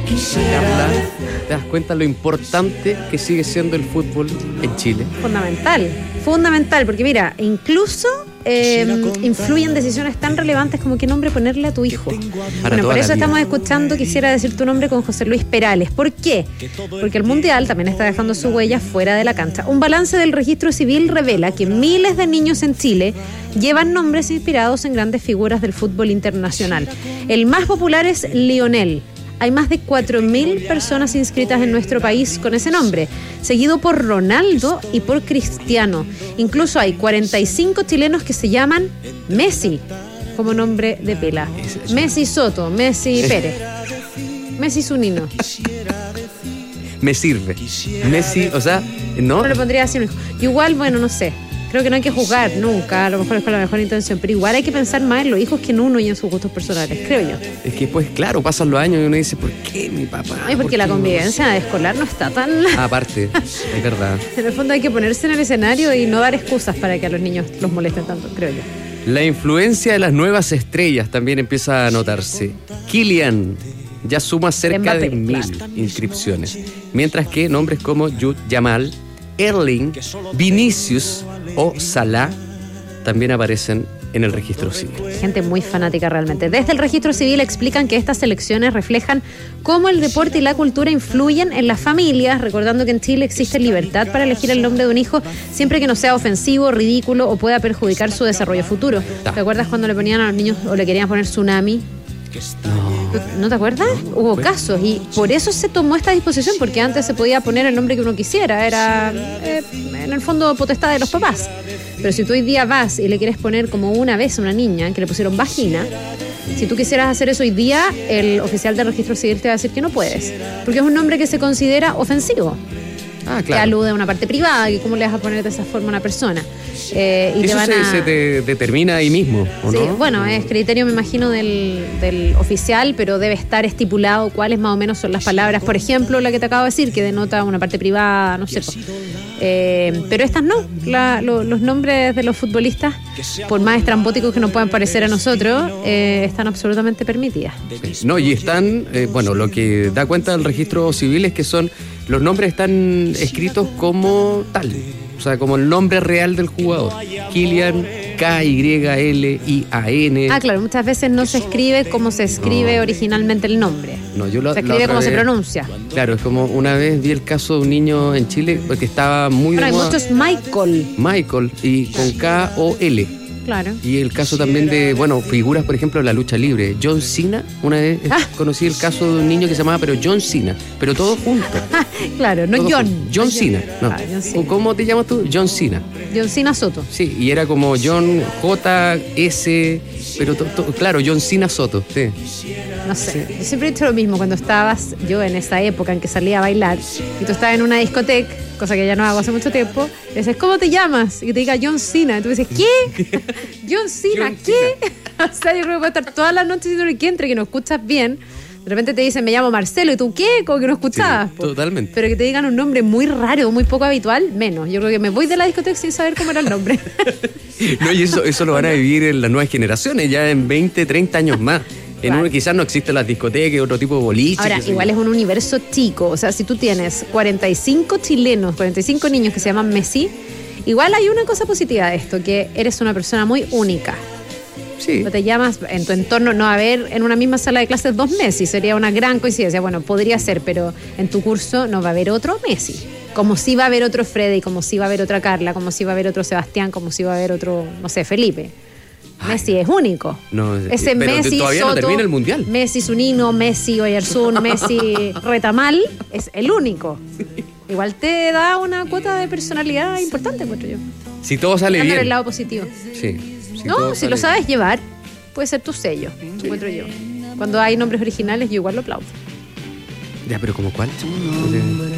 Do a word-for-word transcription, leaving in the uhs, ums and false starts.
Carla, ¿te das cuenta lo importante que sigue siendo el fútbol en Chile? Fundamental, fundamental, porque mira, incluso eh, influyen decisiones tan relevantes como qué nombre ponerle a tu hijo. Para bueno, por eso vida. estamos escuchando, quisiera decir tu nombre con José Luis Perales. ¿Por qué? Porque el Mundial también está dejando su huella fuera de la cancha. Un balance del registro civil revela que miles de niños en Chile llevan nombres inspirados en grandes figuras del fútbol internacional. El más popular es Lionel. Hay más de cuatro mil personas inscritas en nuestro país con ese nombre, seguido por Ronaldo y por Cristiano. Incluso hay cuarenta y cinco chilenos que se llaman Messi, como nombre de pela. Messi Soto, Messi Pérez, Messi Zunino. Me sirve. Messi, o sea, no. No le pondría así a un hijo. Igual, bueno, no sé. Creo que no hay que juzgar nunca, a lo mejor es con la mejor intención, pero igual hay que pensar más en los hijos que en uno y en sus gustos personales, creo yo. Es que pues claro, pasan los años y uno dice, ¿por qué mi papá? Ay, porque ¿Por la qué convivencia escolar no está tan... Ah, aparte, es verdad. En el fondo hay que ponerse en el escenario y no dar excusas para que a los niños los molesten tanto, creo yo. La influencia de las nuevas estrellas también empieza a notarse. Kylian ya suma cerca Mbappé, de mil claro. inscripciones, mientras que nombres como Jude Yamal, Erling, Vinicius o Salah también aparecen en el registro civil. Gente muy fanática realmente. Desde el registro civil explican que estas elecciones reflejan cómo el deporte y la cultura influyen en las familias, recordando que en Chile existe libertad para elegir el nombre de un hijo siempre que no sea ofensivo, ridículo o pueda perjudicar su desarrollo futuro. ¿Te acuerdas cuando le ponían a los niños o le querían poner Tsunami? No. ¿No te acuerdas? Hubo casos y por eso se tomó esta disposición, porque antes se podía poner el nombre que uno quisiera, era eh, en el fondo potestad de los papás. Pero si tú hoy día vas y le quieres poner como una vez a una niña que le pusieron vagina, si tú quisieras hacer eso hoy día, el oficial del registro civil te va a decir que no puedes, porque es un nombre que se considera ofensivo. Ah, Que claro. alude a una parte privada, que cómo le vas a poner de esa forma a una persona. Eh, y te Eso van se, a... se te determina ahí mismo, ¿o Sí, no? bueno, es criterio, me imagino, del, del oficial, pero debe estar estipulado cuáles más o menos son las palabras. Por ejemplo, la que te acabo de decir, que denota una parte privada, no sé. Eh, pero estas no, la, lo, los nombres de los futbolistas, por más estrambóticos que nos puedan parecer a nosotros, eh, están absolutamente permitidas. Sí. No, y están, eh, bueno, lo que da cuenta del registro civil es que son, los nombres están escritos como tal, o sea, como el nombre real del jugador. Kylian, K Y L I A N. Ah, claro, muchas veces no se escribe como se escribe No. originalmente el nombre. No, yo lo, Se la escribe otra como se vez- pronuncia. Claro, es como una vez vi el caso de un niño en Chile porque estaba muy Bueno, de hay moda. muchos Michael. Michael y con K O L. Claro. Y el caso también de, bueno, figuras, por ejemplo, de la lucha libre. John Cena, una vez Ah. conocí el caso de un niño que se llamaba, pero John Cena, pero todo junto. Claro, no Todo John. junto. John Cena. No. Ah, John Cena. ¿Cómo te llamas tú? John Cena. John Cena Soto. Sí, y era como John J S, pero to- to- claro, John Cena Soto. Sí. No sé. Yo siempre he dicho lo mismo cuando estabas, yo en esa época en que salía a bailar, y tú estabas en una discoteca, cosa que ya no hago hace mucho tiempo, y dices, ¿cómo te llamas? Y te diga John Cena. Y tú dices, ¿qué? John Cena, John ¿qué? O sea, yo creo que puedo estar todas las noches diciendo que entre, que no escuchas bien. De repente te dicen, me llamo Marcelo, ¿y tú qué? Como que no escuchabas. Sí, po. totalmente. Pero que te digan un nombre muy raro, muy poco habitual, menos. Yo creo que me voy de la discoteca sin saber cómo era el nombre. No, y eso, eso lo van a vivir en las nuevas generaciones, ya en veinte, treinta años más. En Claro. uno quizás no existen las discotecas, otro tipo de boliche. Ahora, qué sé igual yo. es un universo chico. O sea, si tú tienes cuarenta y cinco chilenos, cuarenta y cinco niños que se llaman Messi, igual hay una cosa positiva de esto, que eres una persona muy única. Sí. No te llamas, en tu entorno no va a haber en una misma sala de clases dos Messi, sería una gran coincidencia. Bueno, podría ser, pero en tu curso no va a haber otro Messi. Como si va a haber otro Freddy, como si va a haber otra Carla, como si va a haber otro Sebastián, como si va a haber otro, no sé, Felipe. Messi es único. No, Ese pero Messi todavía no Soto, termina el Mundial. Messi Zunino, Messi Oyarzún, Messi Retamal es el único. Igual te da una cuota de personalidad importante, encuentro yo. Si todo sale Dándole bien. el lado positivo. Sí. si No, todo si sale lo bien. sabes llevar, puede ser tu sello, encuentro yo. Cuando hay nombres originales, yo igual lo aplaudo. Ya, pero ¿como cuál?